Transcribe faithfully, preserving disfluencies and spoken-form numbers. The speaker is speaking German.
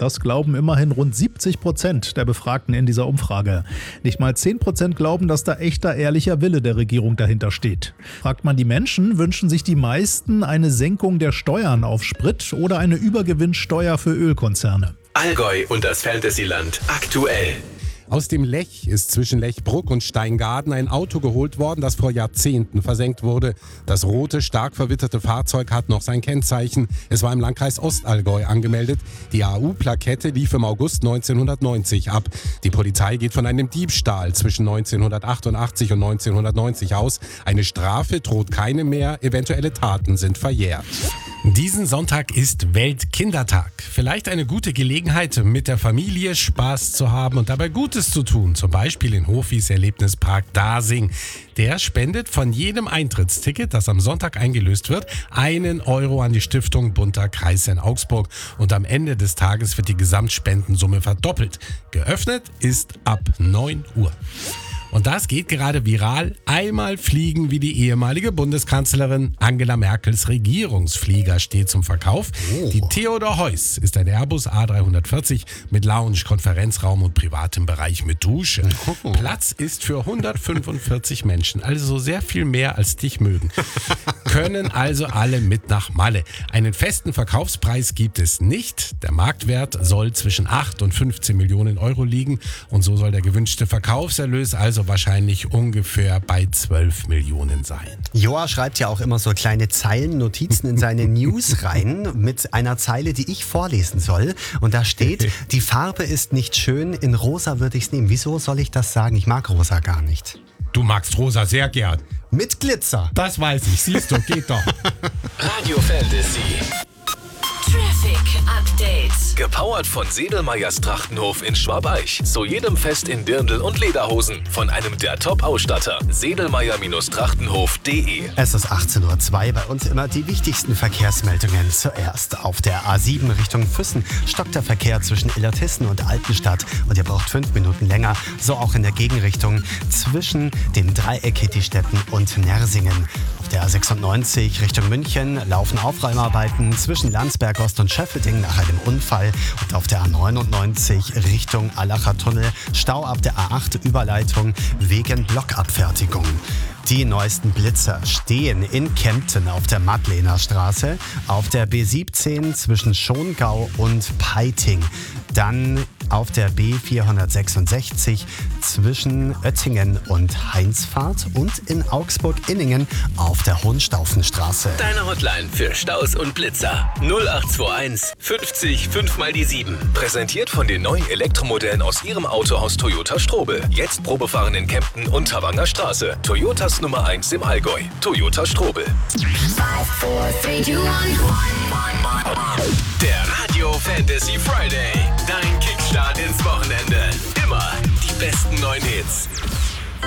Das glauben immerhin rund siebzig Prozent der Befragten in dieser Umfrage. Nicht mal zehn Prozent glauben, dass da echter, ehrlicher Wille der Regierung dahinter steht. Fragt man die Menschen, wünschen sich die meisten eine Senkung der Steuern auf Sprit oder eine Übergewinnsteuer für Ölkonzerne. Allgäu und das Fantasyland aktuell. Aus dem Lech ist zwischen Lechbruck und Steingaden ein Auto geholt worden, das vor Jahrzehnten versenkt wurde. Das rote, stark verwitterte Fahrzeug hat noch sein Kennzeichen. Es war im Landkreis Ostallgäu angemeldet. Die A U-Plakette lief im August neunzehnhundertneunzig ab. Die Polizei geht von einem Diebstahl zwischen neunzehnhundertachtundachtzig und neunzehnhundertneunzig aus. Eine Strafe droht keine mehr, eventuelle Taten sind verjährt. Diesen Sonntag ist Weltkindertag. Vielleicht eine gute Gelegenheit, mit der Familie Spaß zu haben und dabei Gutes zu tun. Zum Beispiel in Hofis Erlebnispark Dasing. Der spendet von jedem Eintrittsticket, das am Sonntag eingelöst wird, einen Euro an die Stiftung Bunter Kreis in Augsburg. Und am Ende des Tages wird die Gesamtspendensumme verdoppelt. Geöffnet ist ab neun Uhr. Und das geht gerade viral. Einmal fliegen wie die ehemalige Bundeskanzlerin. Angela Merkels Regierungsflieger steht zum Verkauf. Oh. Die Theodor Heuss ist ein Airbus A dreihundertvierzig mit Lounge, Konferenzraum und privatem Bereich mit Dusche. Oh. Platz ist für hundertfünfundvierzig Menschen, also sehr viel mehr als dich mögen. Können also alle mit nach Malle. Einen festen Verkaufspreis gibt es nicht. Der Marktwert soll zwischen acht und fünfzehn Millionen Euro liegen. Und so soll der gewünschte Verkaufserlös also wahrscheinlich ungefähr bei zwölf Millionen sein. Joa schreibt ja auch immer so kleine Zeilennotizen in seine News rein mit einer Zeile, die ich vorlesen soll. Und da steht, die Farbe ist nicht schön, in rosa würde ich es nehmen. Wieso soll ich das sagen? Ich mag rosa gar nicht. Du magst rosa sehr gern. Mit Glitzer. Das weiß ich, siehst du, geht doch. Radio Fantasy. Traffic Update. Gepowert von Sedelmeyers Trachtenhof in Schwabeich. Zu jedem Fest in Dirndl und Lederhosen. Von einem der Top-Ausstatter. Sedelmeyer Trachtenhof punkt de. Es ist achtzehn Uhr zwei, bei uns immer die wichtigsten Verkehrsmeldungen. Zuerst auf der A sieben Richtung Füssen stockt der Verkehr zwischen Illertissen und Altenstadt und ihr braucht fünf Minuten länger. So auch in der Gegenrichtung zwischen dem Dreieck Hittistetten und Nersingen. Auf der A sechsundneunzig Richtung München laufen Aufräumarbeiten zwischen Landsberg Ost und Schöffelding nach einem Unfall. Und auf der A neunundneunzig Richtung Allacher Tunnel Stau ab der A acht Überleitung wegen Blockabfertigung. Die neuesten Blitzer stehen in Kempten auf der Madlener Straße, auf der B siebzehn zwischen Schongau und Peiting, dann auf der B vierhundertsechsundsechzig zwischen Oettingen und Heinzfahrt und in Augsburg-Inningen auf der Hohenstaufenstraße. Deine Hotline für Staus und Blitzer. null acht zwei eins fünfzig fünf mal die sieben. Präsentiert von den neuen Elektromodellen aus Ihrem Autohaus Toyota Strobel. Jetzt Probefahren in Kempten und Tawanger Straße. Toyotas Nummer eins im Allgäu. Toyota Strobel. Der Radio Fantasy Friday. Dein Kickstart ins Wochenende. Immer die besten neuen Hits.